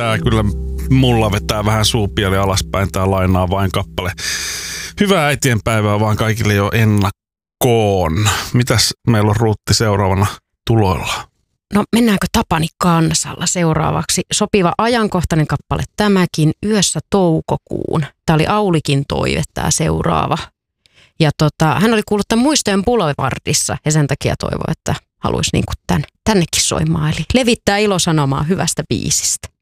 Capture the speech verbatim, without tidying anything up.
tää kyllä mulla vetää vähän suupieli alaspäin tää Lainaa vain kappale. Hyvää äitienpäivää vaan kaikille jo ennakkoon. Mitäs meillä on Ruutti seuraavana tuloilla? No mennäänkö Tapani Kansalla seuraavaksi? Sopiva ajankohtainen kappale tämäkin, Yössä toukokuun. Tämä oli Aulikin toive tämä seuraava. Ja tota, hän oli kuullut tämän Muistojen Boulevardissa ja sen takia toivoi, että haluaisi niin kuin tämän, tännekin soimaan. Eli levittää ilosanomaa hyvästä biisistä.